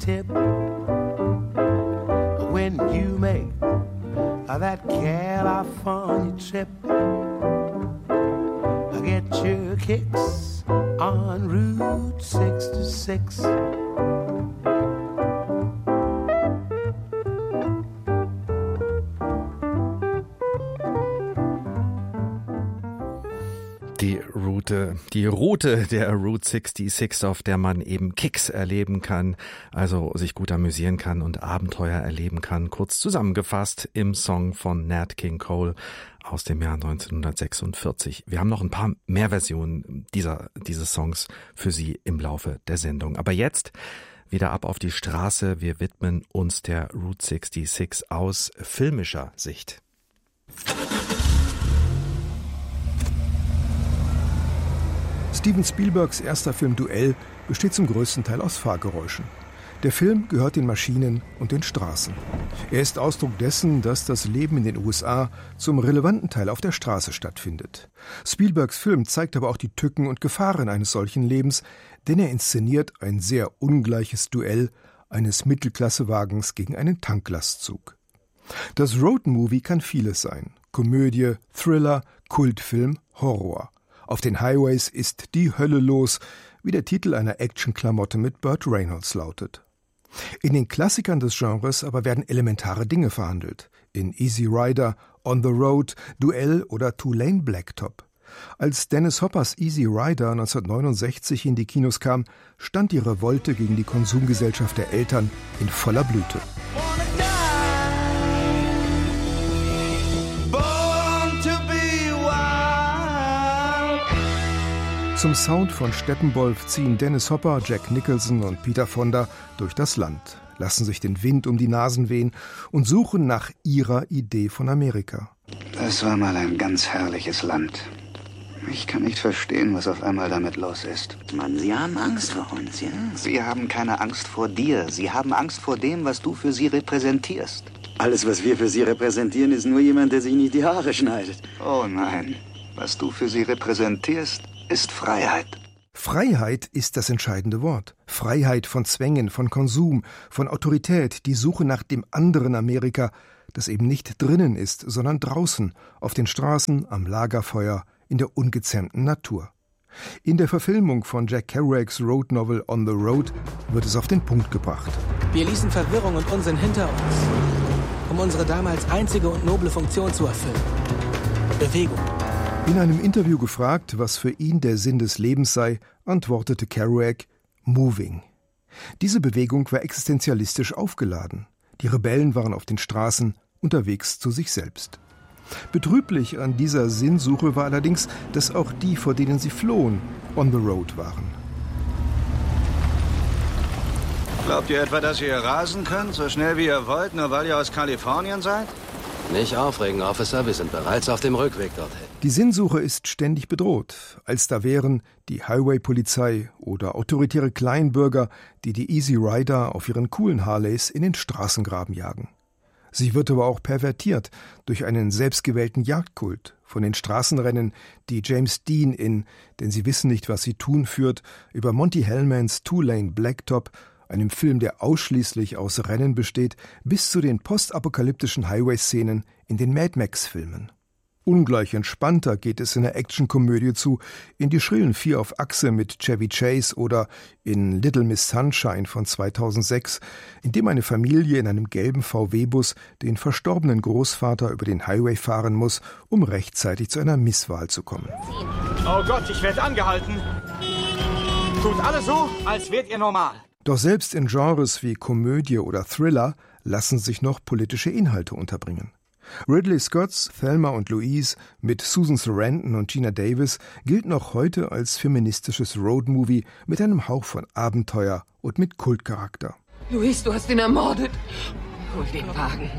tip when you make that California trip. Get your kicks on Route 66. Die Route der Route 66, auf der man eben Kicks erleben kann, also sich gut amüsieren kann und Abenteuer erleben kann. Kurz zusammengefasst im Song von Nat King Cole aus dem Jahr 1946. Wir haben noch ein paar mehr Versionen dieses Songs für Sie im Laufe der Sendung. Aber jetzt wieder ab auf die Straße. Wir widmen uns der Route 66 aus filmischer Sicht. Steven Spielbergs erster Film Duell besteht zum größten Teil aus Fahrgeräuschen. Der Film gehört den Maschinen und den Straßen. Er ist Ausdruck dessen, dass das Leben in den USA zum relevanten Teil auf der Straße stattfindet. Spielbergs Film zeigt aber auch die Tücken und Gefahren eines solchen Lebens, denn er inszeniert ein sehr ungleiches Duell eines Mittelklassewagens gegen einen Tanklastzug. Das Roadmovie kann vieles sein: Komödie, Thriller, Kultfilm, Horror. Auf den Highways ist die Hölle los, wie der Titel einer Actionklamotte mit Burt Reynolds lautet. In den Klassikern des Genres aber werden elementare Dinge verhandelt. In Easy Rider, On the Road, Duell oder Two-Lane Blacktop. Als Dennis Hoppers Easy Rider 1969 in die Kinos kam, stand die Revolte gegen die Konsumgesellschaft der Eltern in voller Blüte. Zum Sound von Steppenwolf ziehen Dennis Hopper, Jack Nicholson und Peter Fonda durch das Land, lassen sich den Wind um die Nasen wehen und suchen nach ihrer Idee von Amerika. Das war mal ein ganz herrliches Land. Ich kann nicht verstehen, was auf einmal damit los ist. Mann, Sie haben Angst vor uns, ja? Sie haben keine Angst vor dir. Sie haben Angst vor dem, was du für sie repräsentierst. Alles, was wir für Sie repräsentieren, ist nur jemand, der sich nicht die Haare schneidet. Oh nein. Was du für sie repräsentierst, ist Freiheit. Freiheit ist das entscheidende Wort. Freiheit von Zwängen, von Konsum, von Autorität, die Suche nach dem anderen Amerika, das eben nicht drinnen ist, sondern draußen, auf den Straßen, am Lagerfeuer, in der ungezähmten Natur. In der Verfilmung von Jack Kerouacs Road Novel On the Road wird es auf den Punkt gebracht. Wir ließen Verwirrung und Unsinn hinter uns, um unsere damals einzige und noble Funktion zu erfüllen: Bewegung. In einem Interview gefragt, was für ihn der Sinn des Lebens sei, antwortete Kerouac: Moving. Diese Bewegung war existenzialistisch aufgeladen. Die Rebellen waren auf den Straßen, unterwegs zu sich selbst. Betrüblich an dieser Sinnsuche war allerdings, dass auch die, vor denen sie flohen, on the road waren. Glaubt ihr etwa, dass ihr rasen könnt, so schnell wie ihr wollt, nur weil ihr aus Kalifornien seid? Nicht aufregen, Officer, wir sind bereits auf dem Rückweg dorthin. Die Sinnsuche ist ständig bedroht, als da wären die Highway-Polizei oder autoritäre Kleinbürger, die die Easy Rider auf ihren coolen Harleys in den Straßengraben jagen. Sie wird aber auch pervertiert durch einen selbstgewählten Jagdkult, von den Straßenrennen, die James Dean in Denn sie wissen nicht, was sie tun führt, über Monty Hellmans Two-Lane Blacktop, einem Film, der ausschließlich aus Rennen besteht, bis zu den postapokalyptischen Highway-Szenen in den Mad Max-Filmen. Ungleich entspannter geht es in der Actionkomödie zu, in Die schrillen Vier auf Achse mit Chevy Chase oder in Little Miss Sunshine von 2006, in dem eine Familie in einem gelben VW-Bus den verstorbenen Großvater über den Highway fahren muss, um rechtzeitig zu einer Misswahl zu kommen. Oh Gott, ich werde angehalten. Tut alles so, als wärt ihr normal. Doch selbst in Genres wie Komödie oder Thriller lassen sich noch politische Inhalte unterbringen. Ridley Scotts Thelma und Louise mit Susan Sarandon und Gina Davis gilt noch heute als feministisches Roadmovie mit einem Hauch von Abenteuer und mit Kultcharakter. Louise, du hast ihn ermordet. Hol den Wagen.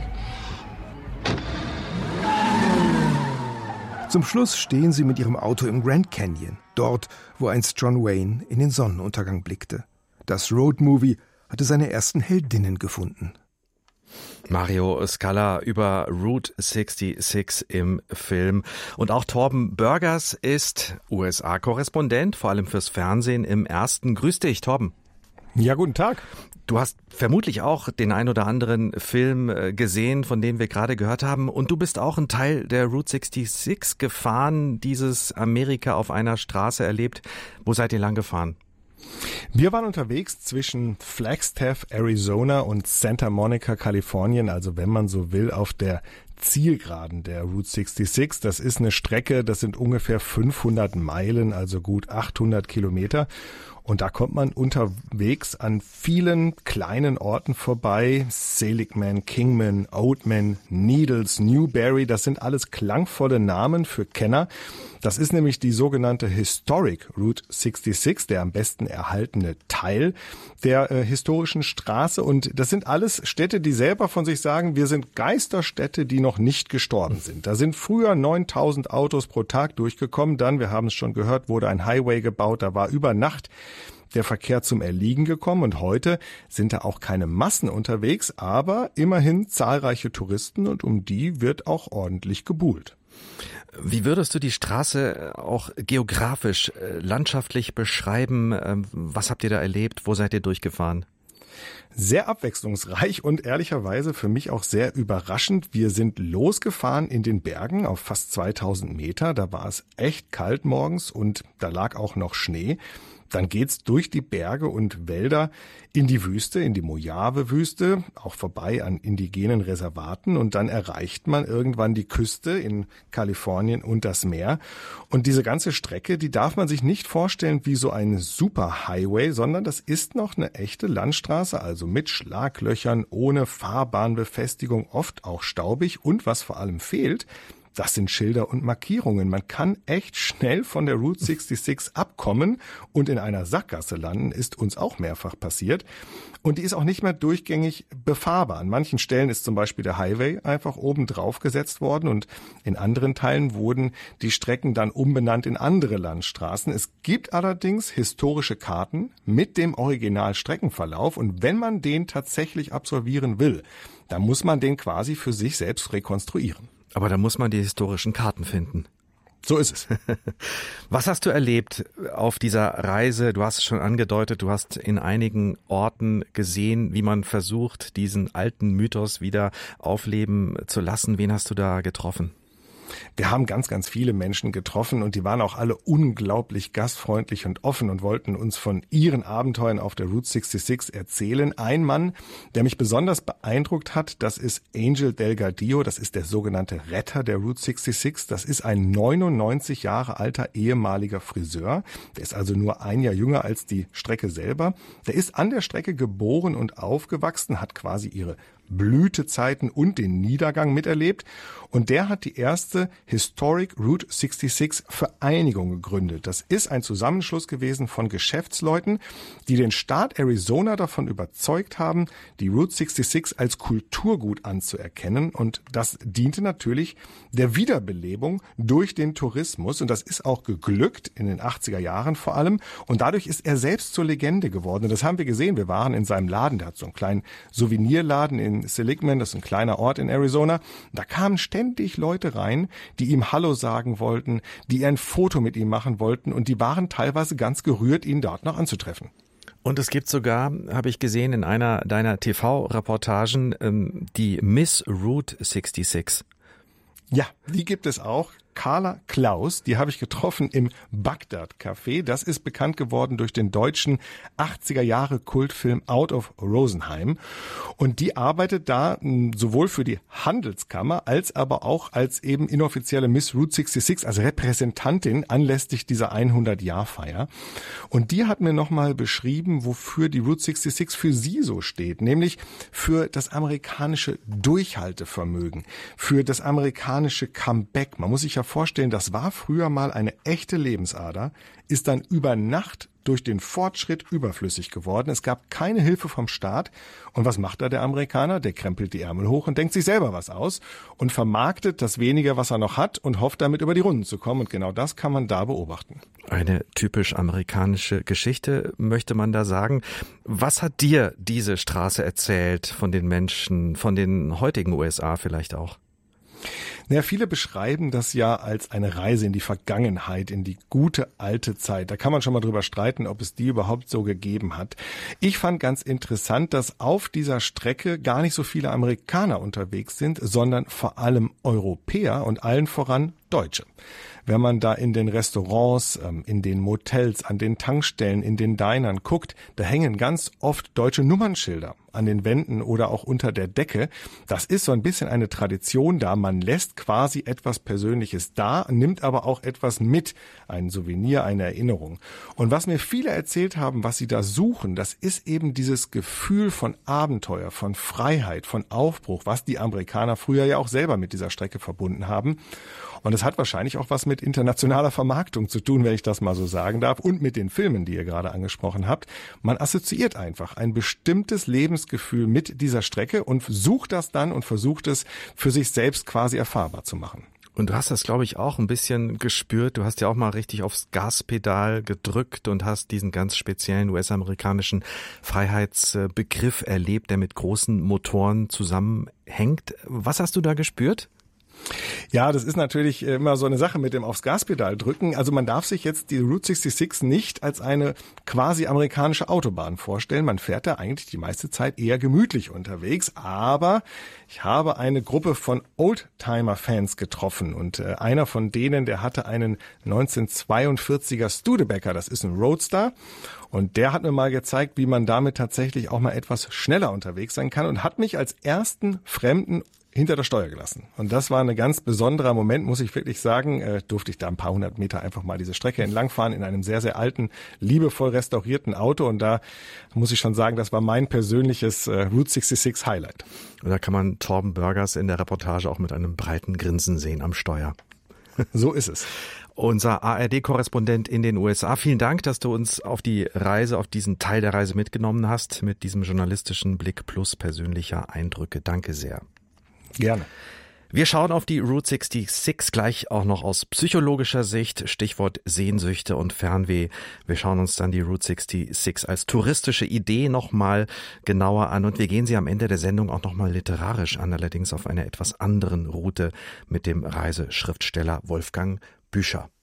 Zum Schluss stehen sie mit ihrem Auto im Grand Canyon, dort, wo einst John Wayne in den Sonnenuntergang blickte. Das Roadmovie hatte seine ersten Heldinnen gefunden. Mario Scala über Route 66 im Film. Und auch Torben Burgers ist USA-Korrespondent, vor allem fürs Fernsehen im Ersten. Grüß dich, Torben. Ja, guten Tag. Du hast vermutlich auch den ein oder anderen Film gesehen, von dem wir gerade gehört haben. Und du bist auch ein Teil der Route 66 gefahren, dieses Amerika auf einer Straße erlebt. Wo seid ihr lang gefahren? Wir waren unterwegs zwischen Flagstaff, Arizona und Santa Monica, Kalifornien, also wenn man so will, auf der Zielgeraden der Route 66. Das ist eine Strecke, das sind ungefähr 500 Meilen, also gut 800 Kilometer. Und da kommt man unterwegs an vielen kleinen Orten vorbei. Seligman, Kingman, Oatman, Needles, Newberry, das sind alles klangvolle Namen für Kenner. Das ist nämlich die sogenannte Historic Route 66, der am besten erhaltene Teil der historischen Straße. Und das sind alles Städte, die selber von sich sagen, wir sind Geisterstädte, die noch nicht gestorben sind. Da sind früher 9000 Autos pro Tag durchgekommen. Dann, wir haben es schon gehört, wurde ein Highway gebaut. Da war über Nacht der Verkehr zum Erliegen gekommen und heute sind da auch keine Massen unterwegs, aber immerhin zahlreiche Touristen und um die wird auch ordentlich gebuhlt. Wie würdest du die Straße auch geografisch, landschaftlich beschreiben? Was habt ihr da erlebt? Wo seid ihr durchgefahren? Sehr abwechslungsreich und ehrlicherweise für mich auch sehr überraschend. Wir sind losgefahren in den Bergen auf fast 2000 Meter. Da war es echt kalt morgens und da lag auch noch Schnee. Dann geht's durch die Berge und Wälder in die Wüste, in die Mojave-Wüste, auch vorbei an indigenen Reservaten und dann erreicht man irgendwann die Küste in Kalifornien und das Meer. Und diese ganze Strecke, die darf man sich nicht vorstellen wie so ein Superhighway, sondern das ist noch eine echte Landstraße, also mit Schlaglöchern, ohne Fahrbahnbefestigung, oft auch staubig und was vor allem fehlt, das sind Schilder und Markierungen. Man kann echt schnell von der Route 66 abkommen und in einer Sackgasse landen, ist uns auch mehrfach passiert. Und die ist auch nicht mehr durchgängig befahrbar. An manchen Stellen ist zum Beispiel der Highway einfach oben drauf gesetzt worden und in anderen Teilen wurden die Strecken dann umbenannt in andere Landstraßen. Es gibt allerdings historische Karten mit dem Originalstreckenverlauf und wenn man den tatsächlich absolvieren will, dann muss man den quasi für sich selbst rekonstruieren. Aber da muss man die historischen Karten finden. So ist es. Was hast du erlebt auf dieser Reise? Du hast es schon angedeutet, du hast in einigen Orten gesehen, wie man versucht, diesen alten Mythos wieder aufleben zu lassen. Wen hast du da getroffen? Wir haben ganz, ganz viele Menschen getroffen und die waren auch alle unglaublich gastfreundlich und offen und wollten uns von ihren Abenteuern auf der Route 66 erzählen. Ein Mann, der mich besonders beeindruckt hat, das ist Angel Delgadillo, das ist der sogenannte Retter der Route 66. Das ist ein 99 Jahre alter ehemaliger Friseur. Der ist also nur ein Jahr jünger als die Strecke selber. Der ist an der Strecke geboren und aufgewachsen, hat quasi ihre Blütezeiten und den Niedergang miterlebt. Und der hat die erste Historic Route 66 Vereinigung gegründet. Das ist ein Zusammenschluss gewesen von Geschäftsleuten, die den Staat Arizona davon überzeugt haben, die Route 66 als Kulturgut anzuerkennen. Und das diente natürlich der Wiederbelebung durch den Tourismus. Und das ist auch geglückt in den 80er Jahren vor allem. Und dadurch ist er selbst zur Legende geworden. Und das haben wir gesehen. Wir waren in seinem Laden. Der hat so einen kleinen Souvenirladen in Seligman, das ist ein kleiner Ort in Arizona. Da kamen ständig Leute rein, die ihm Hallo sagen wollten, die ein Foto mit ihm machen wollten und die waren teilweise ganz gerührt, ihn dort noch anzutreffen. Und es gibt sogar, habe ich gesehen in einer deiner TV-Reportagen, die Miss Route 66. Ja, die gibt es auch. Carla Klaus, die habe ich getroffen im Bagdad Café. Das ist bekannt geworden durch den deutschen 80er-Jahre-Kultfilm Out of Rosenheim. Und die arbeitet da sowohl für die Handelskammer als aber auch als eben inoffizielle Miss Route 66, also Repräsentantin anlässlich dieser 100-Jahr-Feier. Und die hat mir nochmal beschrieben, wofür die Route 66 für sie so steht, nämlich für das amerikanische Durchhaltevermögen, für das amerikanische Comeback. Man muss sich ja vorstellen, das war früher mal eine echte Lebensader, ist dann über Nacht durch den Fortschritt überflüssig geworden. Es gab keine Hilfe vom Staat. Und was macht da der Amerikaner? Der krempelt die Ärmel hoch und denkt sich selber was aus und vermarktet das Wenige, was er noch hat und hofft damit über die Runden zu kommen. Und genau das kann man da beobachten. Eine typisch amerikanische Geschichte, möchte man da sagen. Was hat dir diese Straße erzählt von den Menschen, von den heutigen USA vielleicht auch? Ja, viele beschreiben das ja als eine Reise in die Vergangenheit, in die gute alte Zeit. Da kann man schon mal drüber streiten, ob es die überhaupt so gegeben hat. Ich fand ganz interessant, dass auf dieser Strecke gar nicht so viele Amerikaner unterwegs sind, sondern vor allem Europäer und allen voran Deutsche. Wenn man da in den Restaurants, in den Motels, an den Tankstellen, in den Dinern guckt, da hängen ganz oft deutsche Nummernschilder an den Wänden oder auch unter der Decke. Das ist so ein bisschen eine Tradition da. Man lässt quasi etwas Persönliches da, nimmt aber auch etwas mit, ein Souvenir, eine Erinnerung. Und was mir viele erzählt haben, was sie da suchen, das ist eben dieses Gefühl von Abenteuer, von Freiheit, von Aufbruch, was die Amerikaner früher ja auch selber mit dieser Strecke verbunden haben. Und es hat wahrscheinlich auch was mit internationaler Vermarktung zu tun, wenn ich das mal so sagen darf, und mit den Filmen, die ihr gerade angesprochen habt. Man assoziiert einfach ein bestimmtes Lebensgefühl mit dieser Strecke und sucht das dann und versucht es für sich selbst quasi erfahrbar zu machen. Und du hast das, glaube ich, auch ein bisschen gespürt. Du hast ja auch mal richtig aufs Gaspedal gedrückt und hast diesen ganz speziellen US-amerikanischen Freiheitsbegriff erlebt, der mit großen Motoren zusammenhängt. Was hast du da gespürt? Ja, das ist natürlich immer so eine Sache mit dem aufs Gaspedal drücken. Also man darf sich jetzt die Route 66 nicht als eine quasi amerikanische Autobahn vorstellen. Man fährt da eigentlich die meiste Zeit eher gemütlich unterwegs. Aber ich habe eine Gruppe von Oldtimer-Fans getroffen und einer von denen, der hatte einen 1942er Studebaker. Das ist ein Roadster. Und der hat mir mal gezeigt, wie man damit tatsächlich auch mal etwas schneller unterwegs sein kann und hat mich als ersten Fremden hinter der Steuer gelassen. Und das war ein ganz besonderer Moment, muss ich wirklich sagen. Durfte ich da ein paar hundert Meter einfach mal diese Strecke entlangfahren in einem sehr, sehr alten, liebevoll restaurierten Auto. Und da muss ich schon sagen, das war mein persönliches Route 66 Highlight. Und da kann man Torben Burgers in der Reportage auch mit einem breiten Grinsen sehen am Steuer. So ist es. Unser ARD-Korrespondent in den USA. Vielen Dank, dass du uns auf die Reise, auf diesen Teil der Reise mitgenommen hast, mit diesem journalistischen Blick plus persönlicher Eindrücke. Danke sehr. Gerne. Wir schauen auf die Route 66 gleich auch noch aus psychologischer Sicht, Stichwort Sehnsüchte und Fernweh. Wir schauen uns dann die Route 66 als touristische Idee nochmal genauer an und wir gehen sie am Ende der Sendung auch nochmal literarisch an, allerdings auf einer etwas anderen Route mit dem Reiseschriftsteller Wolfgang Büscher.